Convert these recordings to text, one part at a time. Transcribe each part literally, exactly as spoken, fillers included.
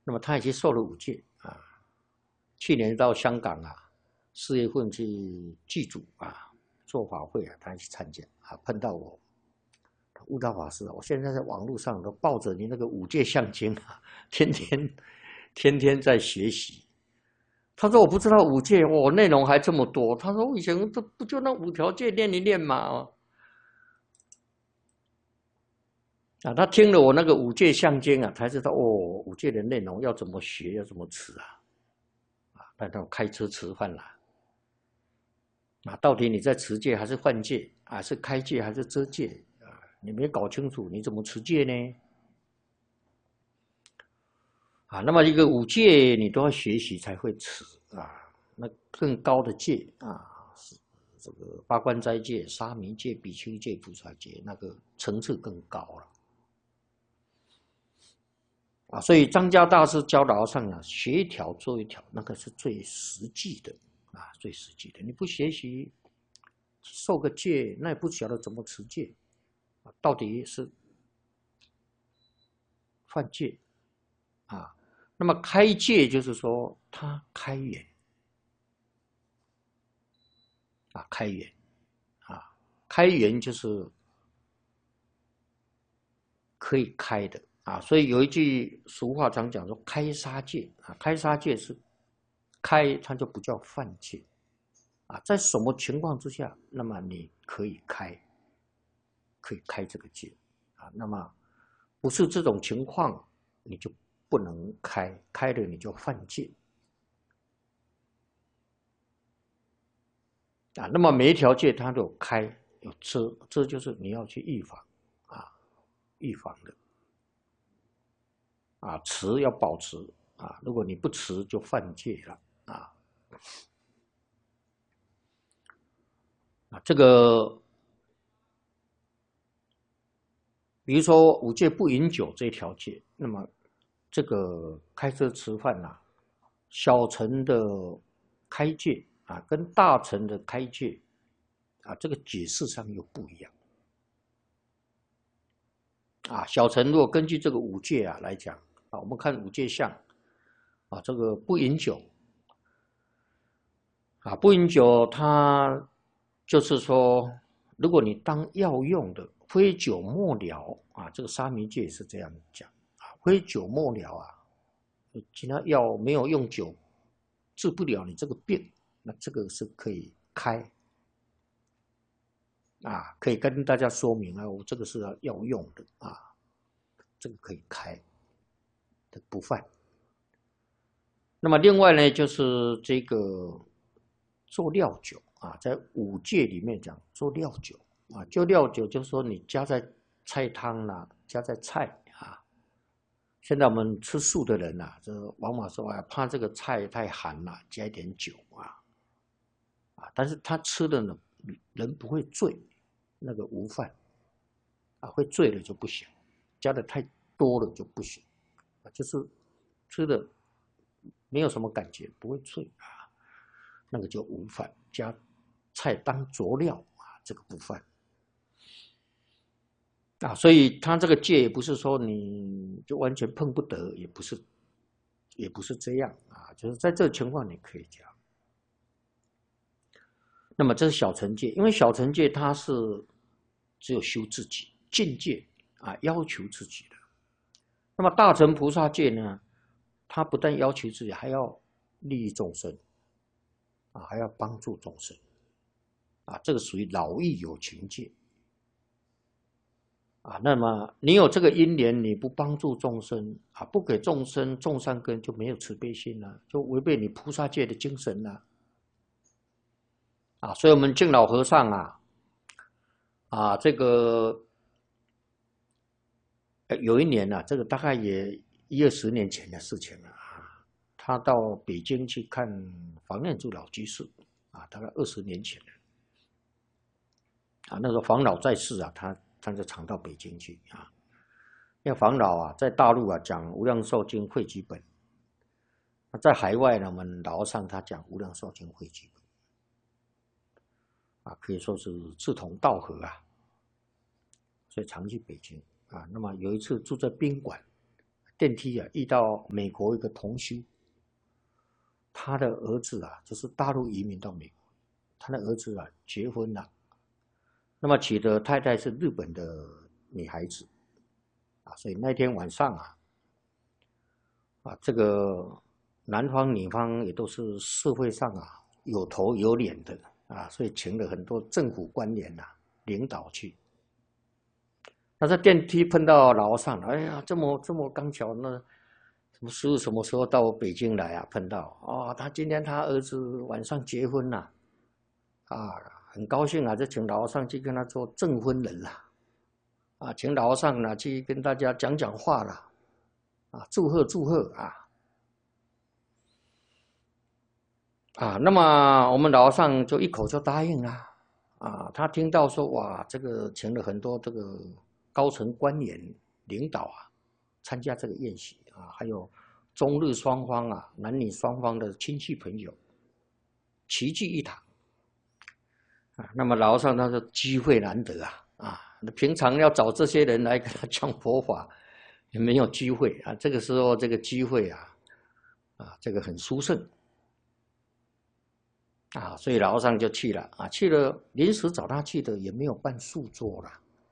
那么他已经受了五戒啊。去年到香港啊，四月份去祭祖啊，做法会啊，他去参加啊，碰到我，悟道法师，我现在在网络上都抱着你那个五戒相经啊，天天天天在学习。他说我不知道五戒，我内容还这么多。他说我以前这不就那五条戒练一练嘛。啊，他听了我那个五戒相经啊，才知道哦，五戒的内容要怎么学，要怎么持啊。啊，带到开车吃饭啦。啊，到底你在持戒还是犯戒啊？是开戒还是遮戒啊？你没搞清楚，你怎么持戒呢？啊，那么一个五戒你都要学习才会持啊。那更高的戒啊，是这个八关斋戒、沙弥戒、比丘戒、菩萨戒，那个层次更高了。啊，所以张家大师教老和尚啊，学一条做一条，那个是最实际的啊，最实际的。你不学习，受个戒，那也不晓得怎么持戒，啊，到底是犯戒啊。那么开戒就是说他开源啊，开源啊，开源就是可以开的啊。所以有一句俗话常讲说，开杀戒啊，开杀戒是开，它就不叫犯戒。啊，在什么情况之下，那么你可以开，可以开这个戒啊。那么不是这种情况，你就不能开，开了你就犯戒啊。那么每一条戒它都有开有遮，这就是你要去预防啊，预防的啊。持要保持啊，如果你不持就犯戒了啊。啊，这个比如说五戒不饮酒这一条戒，那么这个开车吃饭呐、啊，小乘的开戒啊，跟大乘的开戒啊，这个解释上又不一样啊。小乘如果根据这个五戒啊来讲啊，我们看五戒相啊，这个不饮酒啊，不饮酒，它就是说，如果你当药用的，非酒莫疗啊，这个沙弥戒是这样讲啊，非酒莫疗啊，你其他药没有用酒治不了你这个病，那这个是可以开啊，可以跟大家说明啊，我这个是要用的啊，这个可以开的不犯。那么另外呢，就是这个做料酒啊，在五戒里面讲做料酒啊，做料酒就是说你加在菜汤啦、啊，加在菜啊。现在我们吃素的人呐、啊，这往往说啊，怕这个菜太寒了，加一点酒啊啊，但是他吃的呢，人不会醉，那个无犯啊，会醉了就不行，加的太多了就不行啊，就是吃的没有什么感觉，不会醉啊，那个就无犯。加菜当佐料啊，这个不犯啊。所以他这个戒也不是说你就完全碰不得，也不是，也不是这样啊，就是在这个情况你可以加。那么这是小乘戒，因为小乘戒它是只有修自己境界啊，要求自己的。那么大乘菩萨戒呢，它不但要求自己，还要利益众生啊，还要帮助众生啊，这个属于劳逸有情戒啊。那么你有这个因缘，你不帮助众生啊，不给众生种善根，就没有慈悲心了，就违背你菩萨戒的精神了啊。所以我们敬老和尚啊，啊，这个有一年啊，这个大概也一二十年前的事情了啊。他到北京去看房念珠老居士啊，大概二十年前了啊。那时候房老在世啊，他他就常到北京去啊。因为房老啊，在大陆啊讲《无量寿经》汇集本，在海外呢，我们老和尚他讲《无量寿经》汇集本啊，可以说是志同道合啊，所以常去北京啊。那么有一次住在宾馆。 电梯啊遇到美国一个同修，他的儿子啊就是大陆移民到美国，他的儿子啊结婚了，那么娶的太太是日本的女孩子，啊，所以那天晚上啊，啊这个男方女方也都是社会上啊有头有脸的啊，所以请了很多政府官员呐、啊、领导去。那在电梯碰到老上，哎呀，这么这么刚巧，那什么师傅什么时候到北京来啊？碰到哦，他今天他儿子晚上结婚了，啊，很高兴啊，就请老上去跟他做证婚人了，啊，请老上呢去跟大家讲讲话了，啊，祝贺祝贺啊，啊，那么我们老上就一口就答应了，啊，他听到说哇，这个请了很多这个。高层官员领导啊，参加这个宴席啊，还有中日双方啊，男女双方的亲戚朋友齐聚一堂啊。那么老和尚他说机会难得啊啊，平常要找这些人来跟他讲佛法，也没有机会啊。这个时候这个机会啊啊，这个很殊胜啊，所以老和尚就去了啊，去了临时找他去的也没有办素桌了。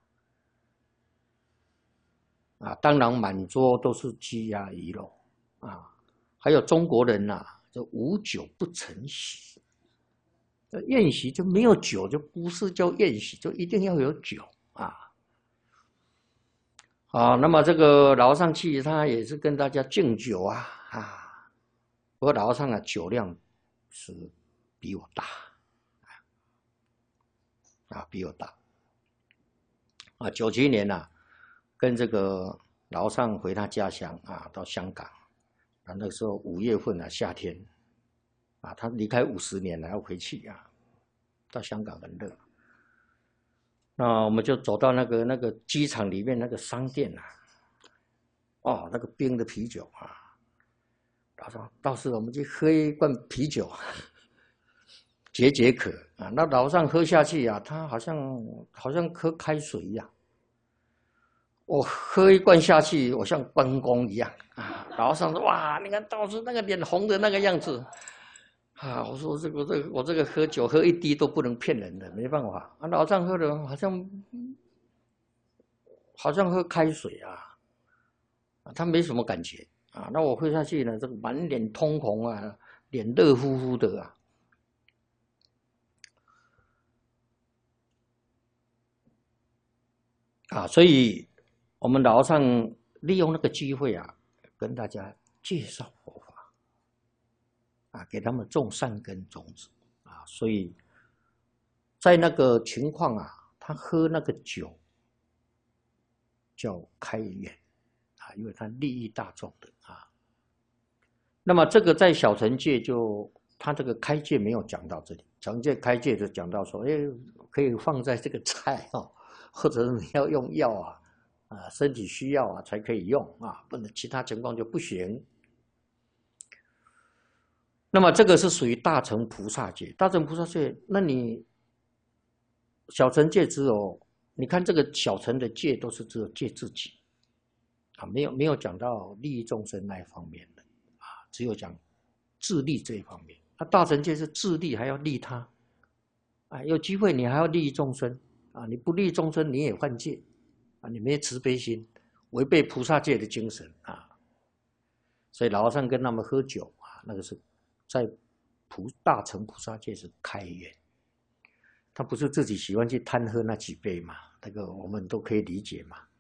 啊，当然满桌都是鸡鸭鱼肉啊，还有中国人呐、啊，就无酒不成席。这宴席就没有酒，就不是叫宴席，就一定要有酒啊。啊，那么这个老和尚去，他也是跟大家敬酒啊啊。不过老和尚啊，酒量是比我大啊，比我大啊。九七年呐、啊。跟这个老和尚回他家乡啊，到香港，啊，那个时候五月份啊，夏天，啊，他离开五十年了，要回去啊，到香港很热。那我们就走到那个那个机场里面那个商店啊，哦，那个冰的啤酒啊，他说到时我们去喝一罐啤酒，解解渴啊。那老和尚喝下去啊，他好像好像喝开水一样。我喝一罐下去，我像关公一样啊！老和尚说：“哇，你看道士那个脸红的那个样子啊！”我说：“这个这个我这个喝酒喝一滴都不能骗人的，没办法啊！”老和尚喝的好像好像喝开水啊，啊，他没什么感觉啊。那我喝下去呢，这个满脸通红啊，脸热乎乎的啊。啊，所以我们老和尚利用那个机会啊，跟大家介绍佛法，啊，给他们种善根种子啊。所以在那个情况啊，他喝那个酒叫开眼啊，因为他利益大众的啊。那么这个在小乘界就他这个开戒没有讲到这里，成戒开戒就讲到说，哎，可以放在这个菜哦。或者你要用药啊，啊，身体需要啊才可以用啊，不能其他情况就不行。那么这个是属于大乘菩萨戒，大乘菩萨戒，那你小乘戒只有，你看这个小乘的戒都是只有戒自己，啊，没有没有讲到利益众生那一方面的，啊，只有讲自利这一方面。那大乘戒是自利还要利他，啊，有机会你还要利益众生。啊，你不利众生，你也犯戒，啊，你没有慈悲心，违背菩萨戒的精神啊。所以老和尚跟他们喝酒啊，那个是在菩大乘菩萨戒是开眼，他不是自己喜欢去贪喝那几杯嘛，这个我们都可以理解嘛。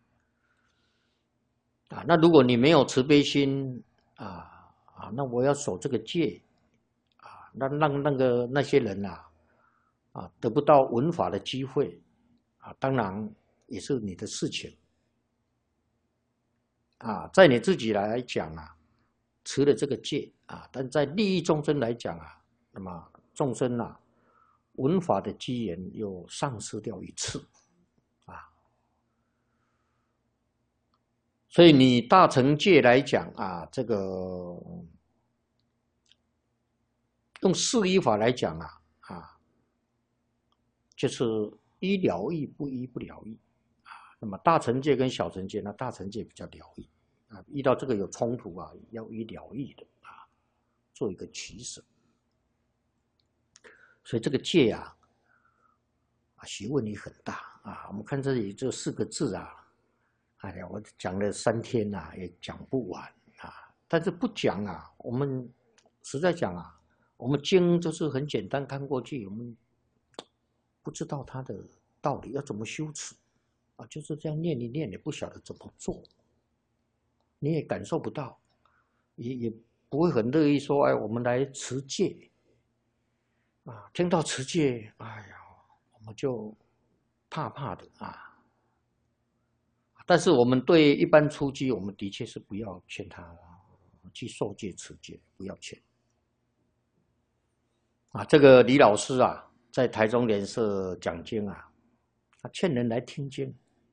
啊，那如果你没有慈悲心啊啊，那我要守这个戒啊，那让那个那些人啊啊得不到闻法的机会。啊，当然也是你的事情啊，在你自己来讲啊，持了这个戒啊，但在利益众生来讲啊，那么众生啊，闻法的机缘又丧失掉一次啊，所以你大乘戒来讲啊，这个用四依法来讲啊啊，就是。依了义不依不了义啊，那么大乘戒跟小乘戒，那大乘戒比较了义啊，遇到这个有冲突啊，要以了义的啊，做一个取舍。所以这个戒啊，啊，学问也很大啊。我们看这里这四个字啊，哎呀，我讲了三天呐、啊，也讲不完啊。但是不讲啊，我们实在讲啊，我们经就是很简单看过去，我们不知道它的道理要怎么修持啊，就是这样念一念，也不晓得怎么做，你也感受不到，也也不会很乐意说，哎，我们来持戒啊。听到持戒，哎呀，我们就怕怕的啊。但是我们对一般初机，我们的确是不要劝他去受戒持戒，不要劝啊。这个李老师啊，在台中联社讲经啊，他劝人来听经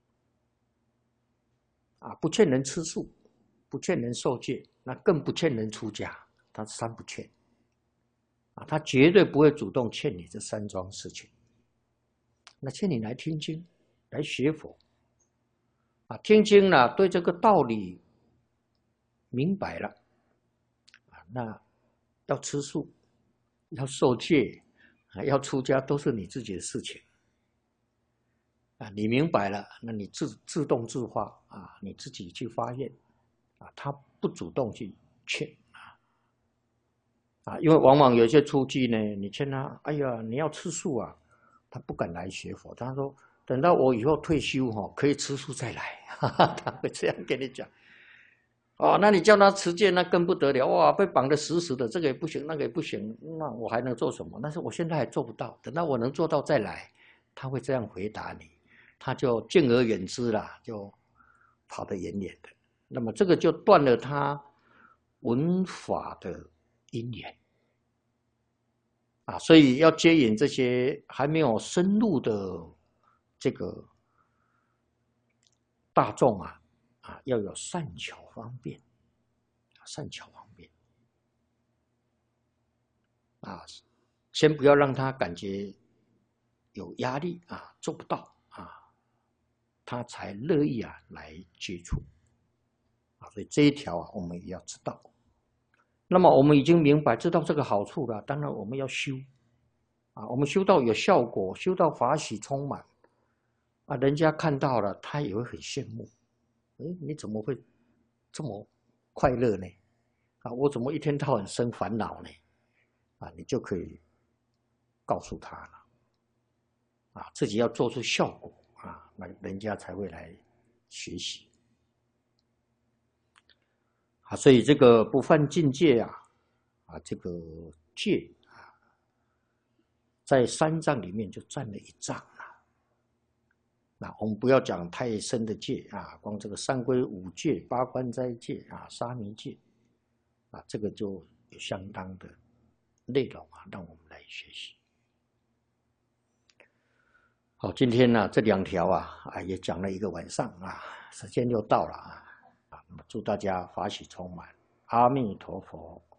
啊，不劝人吃素，不劝人受戒，那更不劝人出家，他三不劝啊，他绝对不会主动劝你这三桩事情。那劝你来听经，来学佛啊，听经呢，对这个道理明白了啊，那要吃素，要受戒啊，要出家，都是你自己的事情啊。你明白了，那你自自动自发啊，你自己去发愿啊，他不主动去劝啊啊，因为往往有些初期呢，你劝他，哎呀，你要吃素啊，他不敢来学佛，他说等到我以后退休哈、哦，可以吃素再来，哈哈，他会这样跟你讲。哦，那你叫他持戒，那更不得了哇！被绑得死死的，这个也不行，那个也不行，那我还能做什么？但是我现在还做不到，等到我能做到再来，他会这样回答你，他就敬而远之啦，就跑得远远的。那么这个就断了他闻法的因缘啊，所以要接引这些还没有深入的这个大众啊。啊，要有善巧方便，善巧方便啊，先不要让他感觉有压力啊，做不到啊，他才乐意啊来接触啊。所以这一条啊，我们也要知道。那么我们已经明白知道这个好处了，当然我们要修啊，我们修到有效果，修到法喜充满啊，人家看到了，他也会很羡慕。哎，你怎么会这么快乐呢？啊，我怎么一天到晚生烦恼呢？啊，你就可以告诉他了，啊，自己要做出效果啊，那人家才会来学习。啊，所以这个不犯禁戒啊，啊，这个戒啊，在三藏里面就占了一藏。那我们不要讲太深的戒啊，光这个三归五戒、八关斋戒啊、沙弥戒啊，这个就有相当的内容啊，让我们来学习。好，今天呢这两条啊啊也讲了一个晚上啊，时间又到了啊啊，那么祝大家法喜充满，阿弥陀佛。